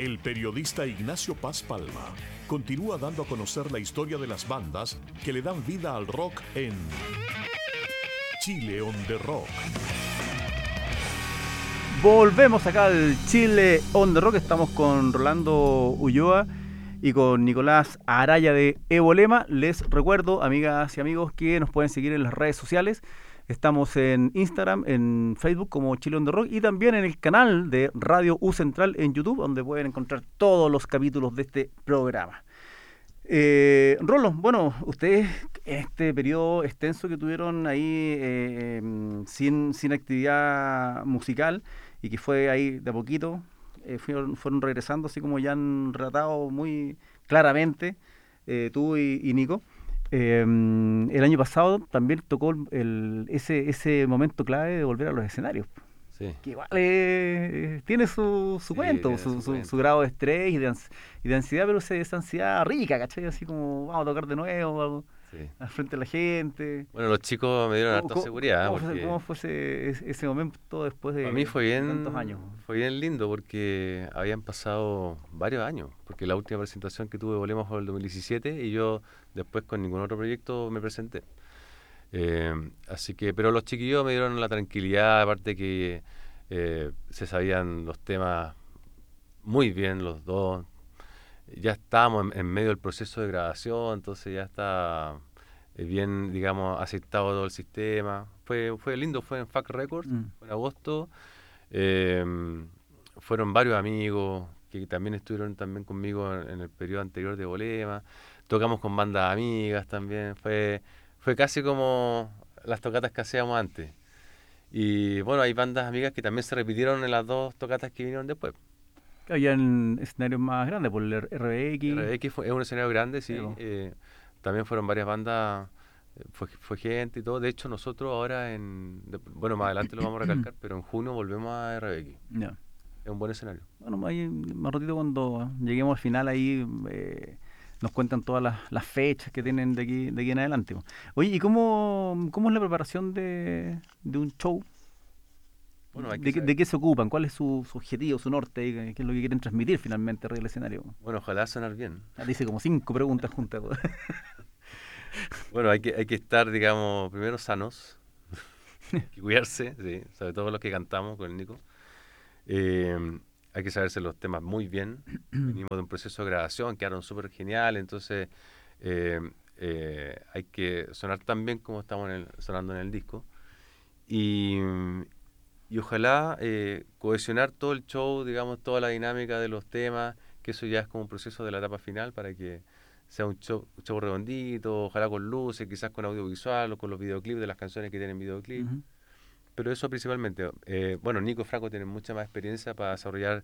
El periodista Ignacio Paz Palma continúa dando a conocer la historia de las bandas que le dan vida al rock en Chile on the Rock. Volvemos acá al Chile on the Rock. Estamos con Rolando Ulloa y con Nicolás Araya de Evolema. Les recuerdo, amigas y amigos, que nos pueden seguir en las redes sociales. Estamos en Instagram, en Facebook como Chile on the Rock y también en el canal de Radio U Central en YouTube, donde pueden encontrar todos los capítulos de este programa. Rolo, bueno, ustedes este periodo extenso que tuvieron ahí sin actividad musical y que fue ahí de a poquito, fueron regresando, así como ya han relatado muy claramente tú y Nico. El año pasado también tocó ese momento clave de volver a los escenarios. Sí. Que igual tiene su cuento, tiene su cuento. su grado de estrés y de ansiedad, pero esa ansiedad rica, ¿cachai? Así como vamos a tocar de nuevo, Sí. al frente de la gente. Bueno, los chicos me dieron harta seguridad. ¿Cómo fue ese momento después de a mí fue tantos años? Fue bien lindo porque habían pasado varios años, porque la última presentación que tuve Volvemos fue en el 2017 y yo después con ningún otro proyecto me presenté. Así que, pero los chiquillos me dieron la tranquilidad, aparte que se sabían los temas muy bien los dos. Ya estábamos en medio del proceso de grabación, entonces ya está bien, digamos, aceptado todo el sistema. Fue lindo, fue en FAC Records, fue en agosto. Fueron varios amigos que también estuvieron también conmigo en el periodo anterior de Volema. Tocamos con bandas amigas también. Fue casi como las tocatas que hacíamos antes. Y bueno, hay bandas amigas que también se repitieron en las dos tocatas que vinieron después. Habían escenarios más grandes, por el RBX. RBX es un escenario grande, sí. También fueron varias bandas, fue gente y todo. De hecho, nosotros ahora, bueno, más adelante lo vamos a recalcar, pero en junio volvemos a RBX. Yeah. Es un buen escenario. Bueno, ahí más ratito cuando lleguemos al final ahí nos cuentan todas las fechas que tienen de aquí en adelante. Oye, ¿y cómo es la preparación de un show? Bueno, ¿De qué se ocupan? ¿Cuál es su objetivo, su norte? ¿Qué es lo que quieren transmitir finalmente arriba del escenario? Bueno, ojalá sonar bien. Dice como 5 preguntas juntas. Bueno, hay que estar, digamos, primero sanos, y cuidarse, sí, sobre todo los que cantamos con el Nico. Hay que saberse los temas muy bien. Venimos de un proceso de grabación, quedaron súper genial, entonces hay que sonar tan bien como estamos sonando en el disco. Y ojalá cohesionar todo el show, digamos, toda la dinámica de los temas, que eso ya es como un proceso de la etapa final para que sea un show redondito, ojalá con luces, quizás con audiovisual o con los videoclips de las canciones que tienen videoclip. Pero eso principalmente. Bueno, Nico y Franco tienen mucha más experiencia para desarrollar